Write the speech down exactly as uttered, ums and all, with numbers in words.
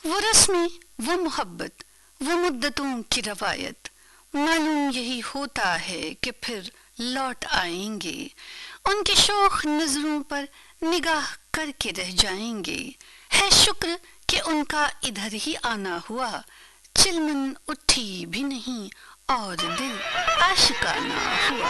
वो रस्में, वो मोहब्बत, वो मुद्दतों की रवायत, मालूम यही होता है कि फिर लौट आएंगे। उनकी शौख नजरों पर निगाह करके रह जाएंगे। है शुक्र कि उनका इधर ही आना हुआ, चिलमन उठी भी नहीं और दिल आशिकाना हुआ।